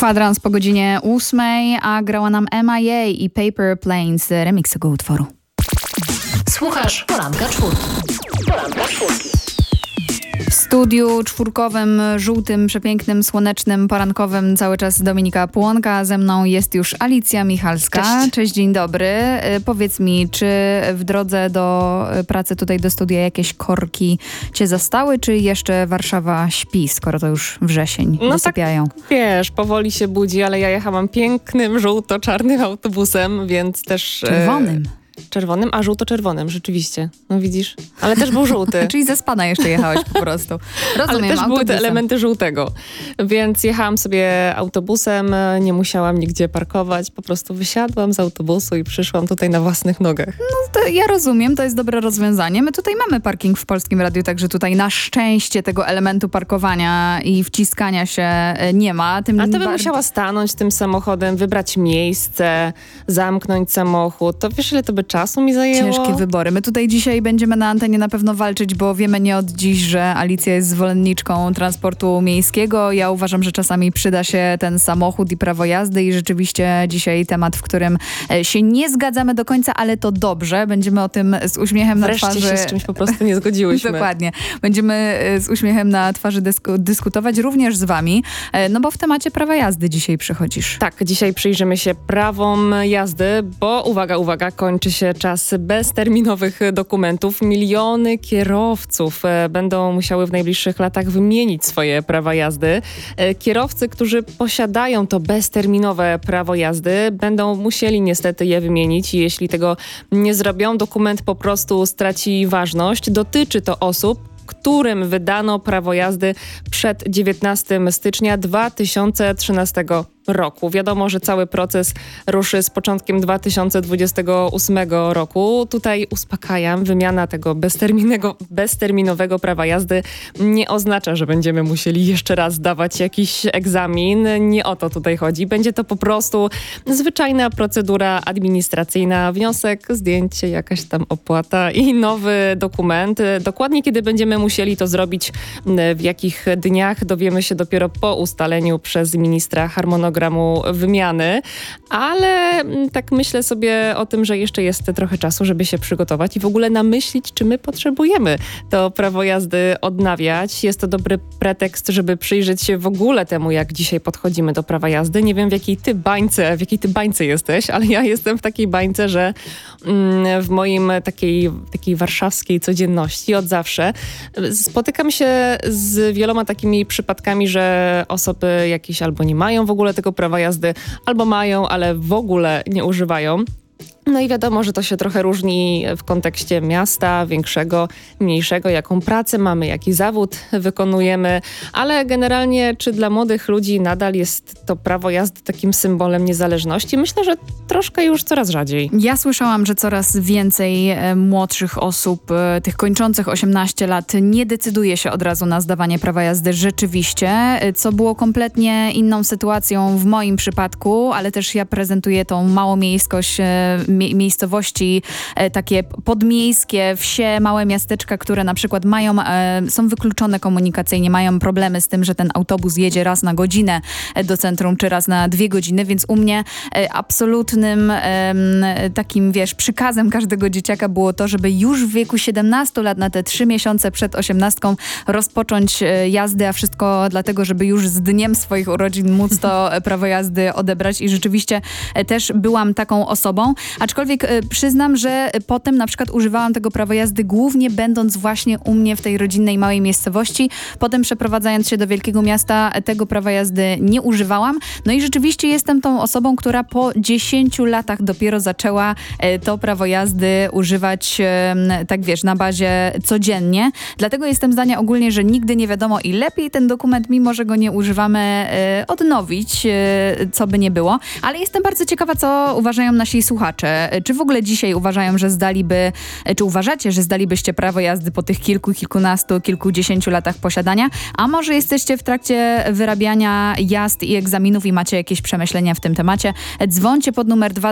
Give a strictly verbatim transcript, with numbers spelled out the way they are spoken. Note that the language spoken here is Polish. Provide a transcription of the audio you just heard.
Kwadrans po godzinie ósmej, a grała nam M I A i Paper Planes, remix tego utworu. Słuchasz Poranka Czwórki. Poranka Czwórki. W studiu czwórkowym, żółtym, przepięknym, słonecznym, porankowym cały czas Dominika Płonka. Ze mną jest już Alicja Michalska. Cześć. Cześć, dzień dobry. Y, Powiedz mi, czy w drodze do pracy tutaj do studia jakieś korki cię zastały, czy jeszcze Warszawa śpi, skoro to już wrzesień, No wysypiają? tak, wiesz, powoli się budzi, ale ja jechałam pięknym, żółto-czarnym autobusem, więc też... Czerwonym. E, czerwonym, a żółto-czerwonym, rzeczywiście. No widzisz? Ale też był żółty. Czyli ze Spana jeszcze jechałeś po prostu. Rozumiem, Ale też były te autobusem. elementy żółtego. Więc jechałam sobie autobusem, nie musiałam nigdzie parkować, po prostu wysiadłam z autobusu i przyszłam tutaj na własnych nogach. No to ja rozumiem, to jest dobre rozwiązanie. My tutaj mamy parking w Polskim Radiu, także tutaj na szczęście tego elementu parkowania i wciskania się e, nie ma. Tym A to bym bar- musiała stanąć tym samochodem, wybrać miejsce, zamknąć samochód. To wiesz, ile to by czasu mi zajęło? Ciężkie wybory. My tutaj dzisiaj będziemy na antenie na pewno walczyć, bo wiemy nie od dziś, że Alicja jest zwolenniczką transportu miejskiego. Ja uważam, że czasami przyda się ten samochód i prawo jazdy i rzeczywiście dzisiaj temat, w którym e, się nie zgadzamy do końca, ale to dobrze. Będziemy o tym z uśmiechem na Wreszcie twarzy... się z czymś po prostu nie zgodziłyśmy. Dokładnie. Będziemy e, z uśmiechem na twarzy dysku- dyskutować również z wami, e, no bo w temacie prawa jazdy dzisiaj przychodzisz. Tak, dzisiaj przyjrzymy się prawom jazdy, bo uwaga, uwaga, kończy się czas bezterminowych dokumentów. Miliony kierowców e, będą musiały w najbliższych latach wymienić swoje prawa jazdy. E, Kierowcy, którzy posiadają to bezterminowe prawo jazdy, będą musieli niestety je wymienić i jeśli tego nie zrobią, dokument po prostu straci ważność. Dotyczy to osób, którym wydano prawo jazdy przed dziewiętnastego stycznia dwa tysiące trzynastego roku. Wiadomo, że cały proces ruszy z początkiem dwa tysiące dwudziestego ósmego roku. Tutaj uspokajam, wymiana tego bezterminowego, bezterminowego prawa jazdy nie oznacza, że będziemy musieli jeszcze raz zdawać jakiś egzamin. Nie o to tutaj chodzi. Będzie to po prostu zwyczajna procedura administracyjna. Wniosek, zdjęcie, jakaś tam opłata i nowy dokument. Dokładnie kiedy będziemy musieli to zrobić, w jakich dniach, dowiemy się dopiero po ustaleniu przez ministra harmonogramu wymiany, ale tak myślę sobie o tym, że jeszcze jest trochę czasu, żeby się przygotować i w ogóle namyślić, czy my potrzebujemy to prawo jazdy odnawiać. Jest to dobry pretekst, żeby przyjrzeć się w ogóle temu, jak dzisiaj podchodzimy do prawa jazdy. Nie wiem, w jakiej ty bańce, w jakiej ty bańce jesteś, ale ja jestem w takiej bańce, że mm, w moim takiej, takiej warszawskiej codzienności od zawsze spotykam się z wieloma takimi przypadkami, że osoby jakieś albo nie mają w ogóle tego prawa jazdy, albo mają, ale w ogóle nie używają. No i wiadomo, że to się trochę różni w kontekście miasta, większego, mniejszego, jaką pracę mamy, jaki zawód wykonujemy, ale generalnie czy dla młodych ludzi nadal jest to prawo jazdy takim symbolem niezależności? Myślę, że troszkę już coraz rzadziej. Ja słyszałam, że coraz więcej e, młodszych osób, e, tych kończących osiemnaście lat, nie decyduje się od razu na zdawanie prawa jazdy rzeczywiście, e, co było kompletnie inną sytuacją w moim przypadku, ale też ja prezentuję tą małomiejskość, e, mie- miejscowości e, takie podmiejskie, wsie, małe miasteczka, które na przykład mają, e, są wykluczone komunikacyjnie, mają problemy z tym, że ten autobus jedzie raz na godzinę e, do centrum, czy raz na dwie godziny, więc u mnie e, absolutnym e, takim, wiesz, przykazem każdego dzieciaka było to, żeby już w wieku siedemnastu lat, na te trzy miesiące przed osiemnastką rozpocząć e, jazdę, a wszystko dlatego, żeby już z dniem swoich urodzin móc to e, prawo jazdy odebrać i rzeczywiście e, też byłam taką osobą. Aczkolwiek y, przyznam, że potem na przykład używałam tego prawa jazdy głównie będąc właśnie u mnie w tej rodzinnej małej miejscowości. Potem przeprowadzając się do wielkiego miasta tego prawa jazdy nie używałam. No i rzeczywiście jestem tą osobą, która po dziesięciu latach dopiero zaczęła y, to prawo jazdy używać y, tak wiesz, na bazie codziennie. Dlatego jestem zdania ogólnie, że nigdy nie wiadomo i lepiej ten dokument, mimo że go nie używamy, y, odnowić, y, co by nie było. Ale jestem bardzo ciekawa, co uważają nasi słuchacze. Czy w ogóle dzisiaj uważają, że zdaliby, czy uważacie, że zdalibyście prawo jazdy po tych kilku, kilkunastu, kilkudziesięciu latach posiadania? A może jesteście w trakcie wyrabiania jazd i egzaminów i macie jakieś przemyślenia w tym temacie? Dzwońcie pod numer dwa